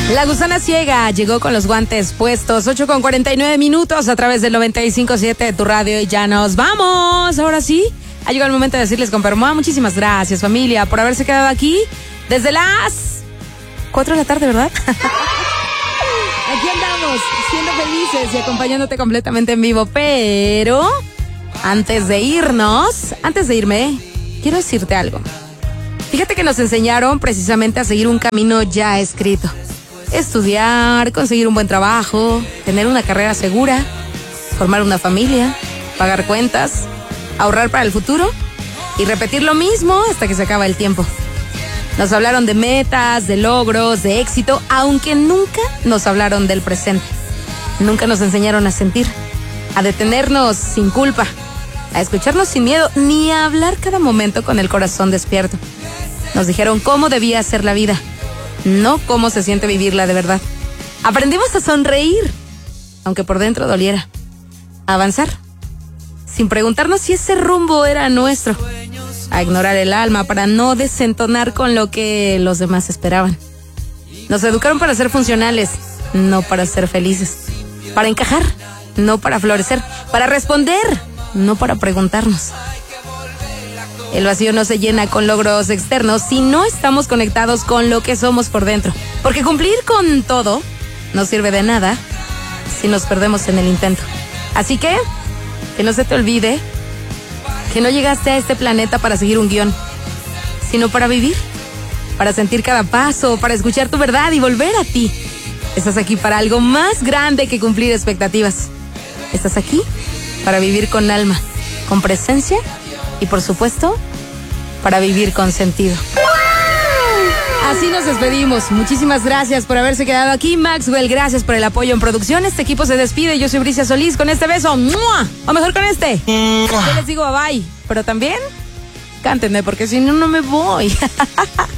La gusana ciega llegó con los guantes puestos, 8:49 a través del 95.7 de tu radio y ya nos vamos. Ahora sí, ha llegado el momento de decirles con permoa, muchísimas gracias familia por haberse quedado aquí desde las 4 de la tarde, ¿verdad? Aquí andamos, siendo felices y acompañándote completamente en vivo, pero antes de irme, quiero decirte algo. Fíjate que nos enseñaron precisamente a seguir un camino ya escrito. Estudiar, conseguir un buen trabajo, tener una carrera segura, formar una familia, pagar cuentas, ahorrar para el futuro y repetir lo mismo hasta que se acaba el tiempo. Nos hablaron de metas, de logros, de éxito, aunque nunca nos hablaron del presente. Nunca nos enseñaron a sentir, a detenernos sin culpa, a escucharnos sin miedo, ni a hablar cada momento con el corazón despierto. Nos dijeron cómo debía ser la vida, no cómo se siente vivirla de verdad. Aprendimos a sonreír, aunque por dentro doliera. A avanzar, sin preguntarnos si ese rumbo era nuestro. A ignorar el alma para no desentonar con lo que los demás esperaban. Nos educaron para ser funcionales, no para ser felices. Para encajar, no para florecer. Para responder, no para preguntarnos. El vacío no se llena con logros externos si no estamos conectados con lo que somos por dentro. Porque cumplir con todo no sirve de nada si nos perdemos en el intento. Así que no se te olvide que no llegaste a este planeta para seguir un guión, sino para vivir, para sentir cada paso, para escuchar tu verdad y volver a ti. Estás aquí para algo más grande que cumplir expectativas. Estás aquí para vivir con alma, con presencia y, por supuesto, para vivir con sentido. Así nos despedimos. Muchísimas gracias por haberse quedado aquí. Maxwell, gracias por el apoyo en producción. Este equipo se despide. Yo soy Bricia Solís con este beso. ¡Mua! O mejor con este. Yo les digo bye. Pero también cántenme porque si no, no me voy.